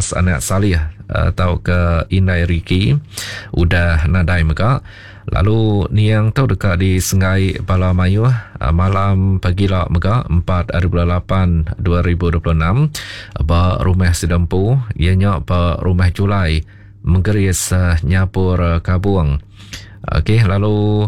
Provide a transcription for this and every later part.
Rimias anak salih atau ke Inai Riki udah nadai meka. Lalu ni yang tu dekat di Sengai Bala Mayu malam pagila meka 4/8/2026 ba rumah sedempu ianya ba rumah Julai menggeris nyapur Kabuang. Okey, lalu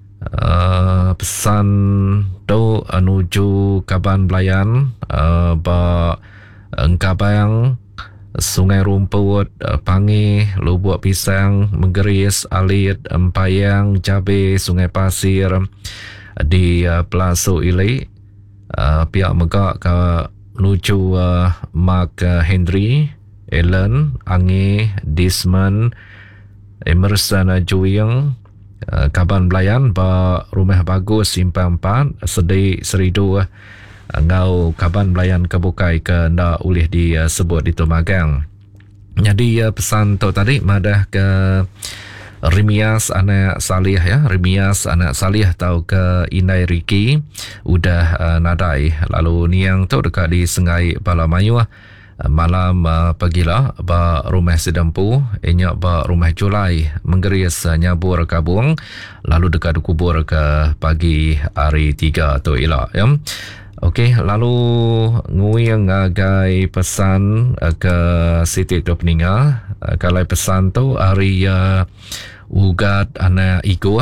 pesan tu menuju Kaban Belayan ba Engkabayang Sungai Rumput Pangi Lubuk Pisang Menggeris Alit Empayang Cabe Sungai Pasir di Plaso Ili pihak megak ke menuju Mark Henry Ellen Angi Disman Emerson Juing Kaban Belayan ba rumah bagus Simpang 4 Sedih Seridu ngau Kaban Belayan kebukai ke ndak ulih disebut di Tumagang. Jadi pesan tu tadi madah ke Rimias anak salih ya, Rimias anak salih tau ke Inai Riki udah nadai. Lalu ni yang tu dekat di Sengai Bala Mayu malam pagila ba rumah sedempu inya ba rumah Julai menggeris nyabur Kabuang lalu dekat kubur ke pagi hari 3 tu elok ya. Okey, lalu nguing agai pesan ke Siti tu peninga kalau pesan tu hari ugat anak igu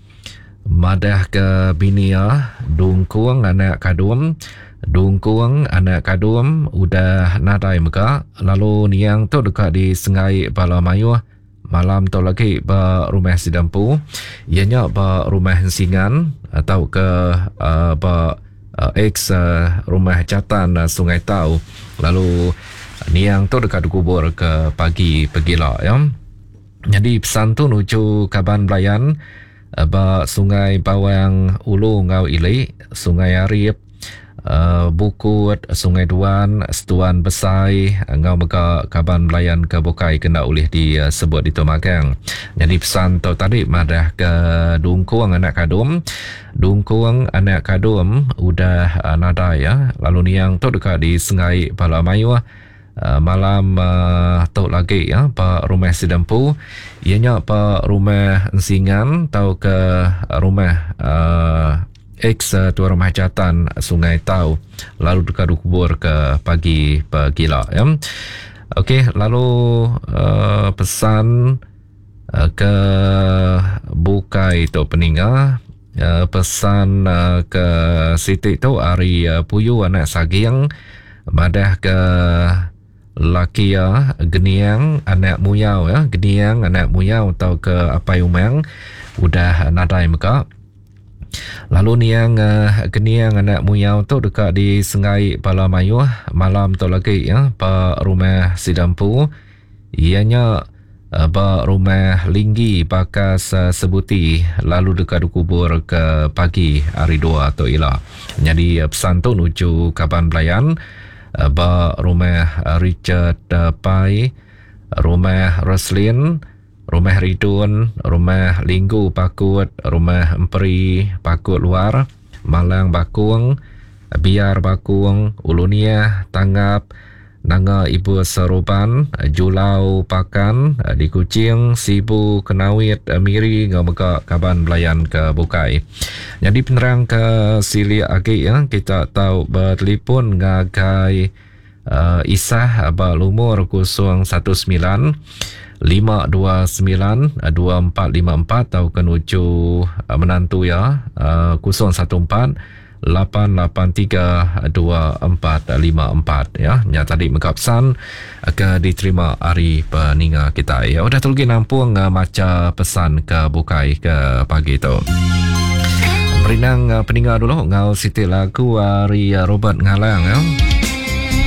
madah ke binia dungkuang anak kadum Dungkuang anak kadum udah nadai meka. Lalu ni yang tu dekat di Sengai Bala Mayu malam tu lagi ba rumah sedempu ianya ba rumah Singan atau ke ba ex rumah Jatan Sungai Tau. Lalu ni yang tu dekat kubur ke pagi pagila ya. Jadi pesan tu nuju Kaban Belayan ba Sungai Bawang Ulu Ngau Ili Sungai Arif Bukut, Sungai Duan, Setuan Besai, ngau meka Kaban Belayan ke Bukai kena ulih disebut di Tumagang. Jadi pesan tu tadi madah ke Dungkuang anak kadum. Dungkuang anak kadum udah nadai ya. Lalu ni yang tu dekat di Sengai Bala Mayu malam tu lagi ya pa rumah sedempu ianya pa rumah Singan tau ke rumah ex Tuan Rumah Jatan Sungai Tau lalu dekat kubur ke pagi pagila ya. Okey, lalu pesan ke Bukai tu peninggal pesan ke Siti tu hari Puyu anak Sagiang madah ke Lakia Geniang anak Muyau ya, Geniang anak Muyau tau ke Apai Umang udah nadai meka. Lalu ni yang Geniang anak Muyau tu dekat di Sengai Bala Mayu malam tu lagi ya pa rumah Sidampu ianya ba rumah Linggi Bakas Sebuti lalu dekat kubur ke pagi hari 2 tu ialah. Jadi pesan tu nuju Kaban Belayan ba rumah Richard Pai, rumah Roslin, rumah Ridun, rumah Linggu Pakut, rumah Emperi Pakut Luar, Malang Bakung, Biar Bakung, Ulunia Tanggap, Nanga Ibu Seruban, Julau Pakan, di Kuching, Sibu Kenawit, Miri ngomeka Kaban Belayan ke Bukai. Jadi penerang ke Sili Agi ya, kita tahu bertelefon ngagai Isah Balumur 019 529 2454 atau kenuju menantu ya 014 883 2454 ya. Nya tadi mengkapsan ke diterima hari peninga kita ya. Udah tulgi nampung maca pesan ke Bukai ke pagi tu. Merinang peninga dulu ngau Siti lagu hari Robert Ngalang ya.